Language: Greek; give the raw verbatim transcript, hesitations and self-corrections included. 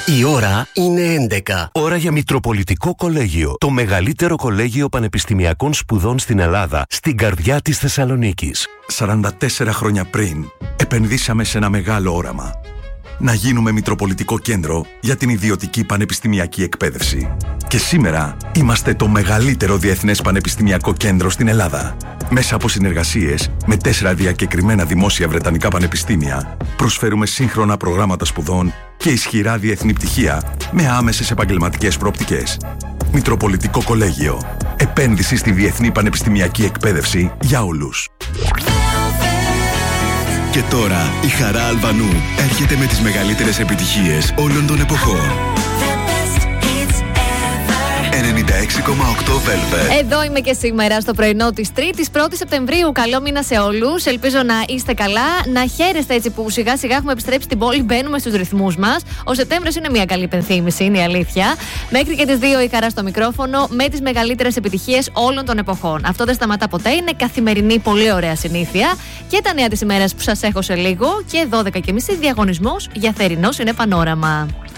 Η ώρα είναι έντεκα. Ώρα για Μητροπολιτικό Κολέγιο. Το μεγαλύτερο κολέγιο πανεπιστημιακών σπουδών στην Ελλάδα, στην καρδιά της Θεσσαλονίκης. σαράντα τέσσερα χρόνια πριν, επενδύσαμε σε ένα μεγάλο όραμα. Να γίνουμε Μητροπολιτικό Κέντρο για την ιδιωτική πανεπιστημιακή εκπαίδευση. Και σήμερα είμαστε το μεγαλύτερο διεθνές πανεπιστημιακό κέντρο στην Ελλάδα. Μέσα από συνεργασίες με τέσσερα διακεκριμένα δημόσια βρετανικά πανεπιστήμια, προσφέρουμε σύγχρονα προγράμματα σπουδών και ισχυρά διεθνή πτυχία με άμεσες επαγγελματικές προοπτικές. Μητροπολιτικό Κολέγιο. Επένδυση στη διεθνή πανεπιστημιακή εκπαίδευση για όλους. Και τώρα η Χαρά Αλβανού έρχεται με τις μεγαλύτερες επιτυχίες όλων των εποχών. ενενήντα έξι κόμμα οκτώ Velvet. Εδώ είμαι και σήμερα στο πρωινό της Τρίτης, πρώτη Σεπτεμβρίου. Καλό μήνα σε όλους. Ελπίζω να είστε καλά, να χαίρεστε έτσι που σιγά σιγά έχουμε επιστρέψει στην πόλη, μπαίνουμε στους ρυθμούς μας. Ο Σεπτέμβριος είναι μια καλή υπενθύμηση, είναι η αλήθεια. Μέχρι και τις δύο η Χαρά στο μικρόφωνο με τις μεγαλύτερες επιτυχίες όλων των εποχών. Αυτό δεν σταματά ποτέ, είναι καθημερινή πολύ ωραία συνήθεια. Και τα νέα της ημέρας που σας έχω σε λίγο και δώδεκα και μισή διαγωνισμός για θερινό είναι πανόραμα.